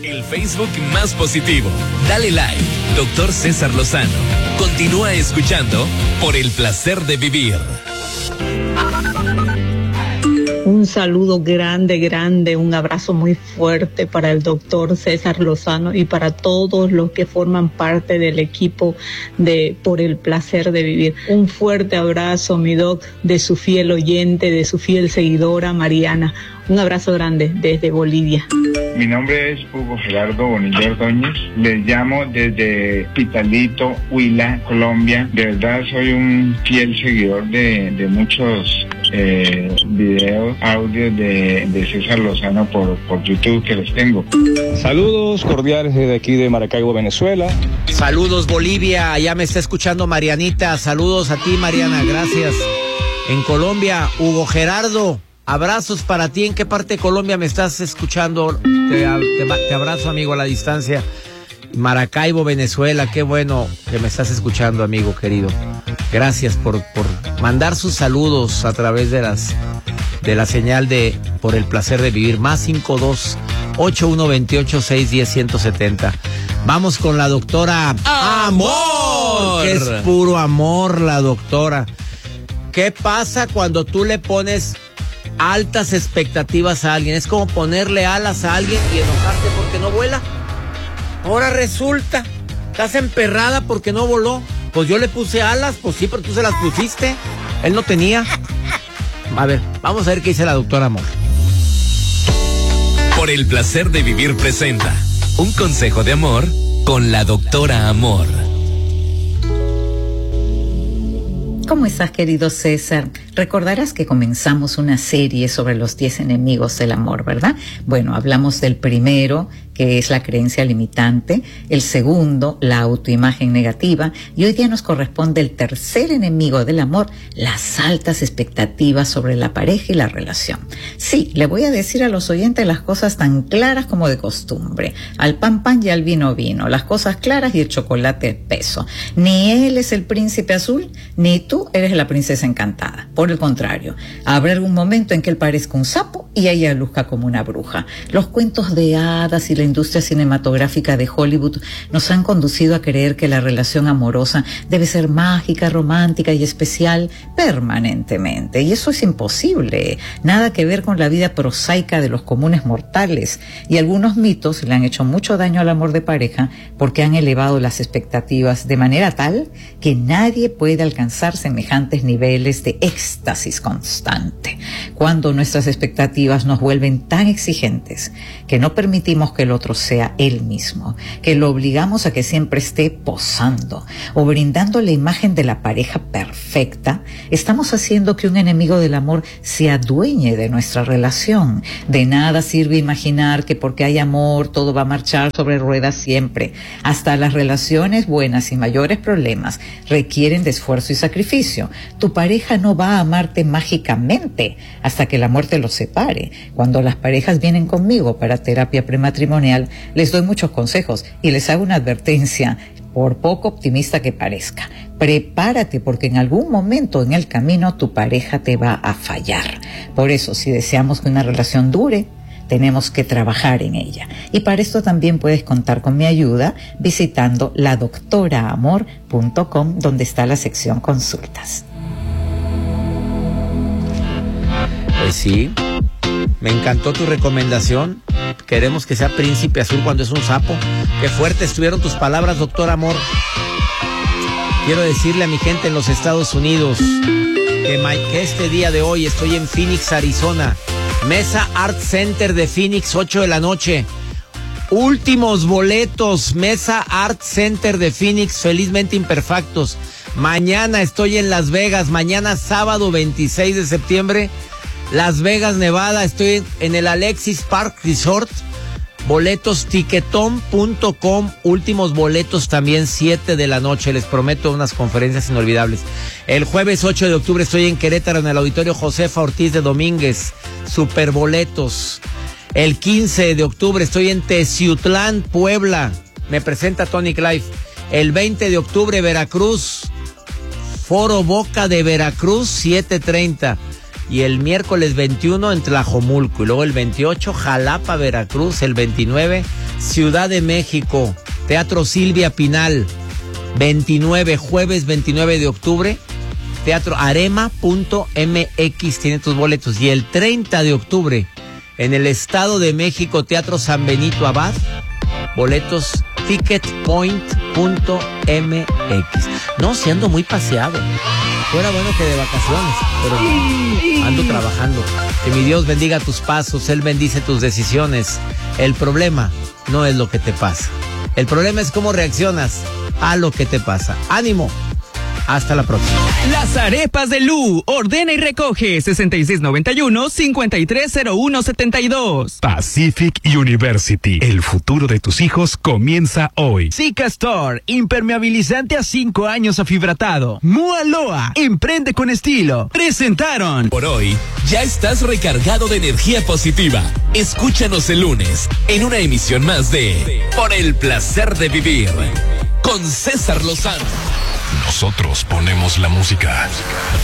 El Facebook más positivo. Dale like, Dr. César Lozano. Continúa escuchando Por el Placer de Vivir. Un saludo grande, un abrazo muy fuerte para el doctor César Lozano y para todos los que forman parte del equipo de Por el Placer de Vivir. Un fuerte abrazo, mi doc, de su fiel oyente, de su fiel seguidora, Mariana. Un abrazo grande desde Bolivia. Mi nombre es Hugo Gerardo Bonilla Ordóñez. Les llamo desde Pitalito, Huila, Colombia. De verdad soy un fiel seguidor de muchos videos, audios de César Lozano por YouTube que los tengo. Saludos cordiales desde aquí de Maracaibo, Venezuela. Saludos Bolivia, ya me está escuchando Marianita. Saludos a ti, Mariana, gracias. En Colombia, Hugo Gerardo. Abrazos para ti. ¿En qué parte de Colombia me estás escuchando? Te abrazo, amigo, a la distancia. Maracaibo, Venezuela. Qué bueno que me estás escuchando, amigo querido. Gracias por mandar sus saludos a través de la señal de Por el Placer de Vivir. Más 52-8128-610-170. Vamos con la doctora Amor. Que es puro amor, la doctora. ¿Qué pasa cuando tú le pones altas expectativas a alguien? Es como ponerle alas a alguien y enojarte porque no vuela. Ahora resulta, estás emperrada porque no voló. Pues yo le puse alas, pues sí, pero tú se las pusiste. Él no tenía. A ver, vamos a ver qué dice la doctora Amor. Por el Placer de Vivir presenta un consejo de amor con la doctora Amor. ¿Cómo estás, querido César? Recordarás que comenzamos una serie sobre los 10 enemigos del amor, ¿verdad? Bueno, hablamos del primero, que es la creencia limitante, el segundo, la autoimagen negativa, y hoy día nos corresponde el tercer enemigo del amor, las altas expectativas sobre la pareja y la relación. Sí, le voy a decir a los oyentes las cosas tan claras como de costumbre. Al pan pan y al vino vino, las cosas claras y el chocolate espeso. Ni él es el príncipe azul, ni tú eres la princesa encantada. Por el contrario, habrá algún momento en que él parezca un sapo y ella luzca como una bruja. Los cuentos de hadas y la industria cinematográfica de Hollywood nos han conducido a creer que la relación amorosa debe ser mágica, romántica y especial permanentemente. Y eso es imposible. Nada que ver con la vida prosaica de los comunes mortales. Y algunos mitos le han hecho mucho daño al amor de pareja porque han elevado las expectativas de manera tal que nadie puede alcanzar semejantes niveles de éxtasis constante. Cuando nuestras expectativas nos vuelven tan exigentes que no permitimos que el otro sea él mismo, que lo obligamos a que siempre esté posando o brindando la imagen de la pareja perfecta, estamos haciendo que un enemigo del amor se adueñe de nuestra relación. De nada sirve imaginar que porque hay amor todo va a marchar sobre ruedas siempre. Hasta las relaciones buenas y mayores problemas requieren de esfuerzo y sacrificio. Tu pareja no va a amarte mágicamente hasta que la muerte los separe. Cuando las parejas vienen conmigo para terapia prematrimonial, les doy muchos consejos y les hago una advertencia, por poco optimista que parezca. Prepárate porque en algún momento en el camino tu pareja te va a fallar. Por eso, si deseamos que una relación dure, tenemos que trabajar en ella. Y para esto también puedes contar con mi ayuda visitando ladoctoraamor.com, donde está la sección consultas. Pues sí, me encantó tu recomendación. Queremos que sea príncipe azul cuando es un sapo. Qué fuertes estuvieron tus palabras, doctor Amor. Quiero decirle a mi gente en los Estados Unidos que este día de hoy estoy en Phoenix, Arizona. Mesa Art Center de Phoenix, 8 de la noche. Últimos boletos, Mesa Art Center de Phoenix, felizmente imperfectos. Mañana estoy en Las Vegas, mañana sábado 26 de septiembre. Las Vegas, Nevada, estoy en el Alexis Park Resort. Boletos tiquetón.com, últimos boletos también 7 de la noche, les prometo unas conferencias inolvidables. El jueves 8 de octubre estoy en Querétaro en el Auditorio Josefa Ortiz de Domínguez, super boletos. El 15 de octubre estoy en Teciutlán, Puebla, me presenta Tony Clive. El 20 de octubre Veracruz, Foro Boca de Veracruz, 7:30. Y el miércoles 21 en Tlajomulco. Y luego el 28, Jalapa, Veracruz. El 29, Ciudad de México, Teatro Silvia Pinal. 29, jueves 29 de octubre, Teatro Arema.mx, tiene tus boletos. Y el 30 de octubre, en el Estado de México, Teatro San Benito Abad, boletos ticketpoint.mx. No, si ando muy paseado. Fuera bueno que de vacaciones, pero ando trabajando. Que mi Dios bendiga tus pasos, Él bendice tus decisiones. El problema no es lo que te pasa. El problema es cómo reaccionas a lo que te pasa. ¡Ánimo! Hasta la próxima. Las arepas de Lu. Ordena y recoge 6691-530172. Pacific University. El futuro de tus hijos comienza hoy. Zika Store. Impermeabilizante a 5 años afibratado. Mualoa. Emprende con estilo. Presentaron. Por hoy, ya estás recargado de energía positiva. Escúchanos el lunes en una emisión más de Por el Placer de Vivir con César Lozano. Nosotros ponemos la música.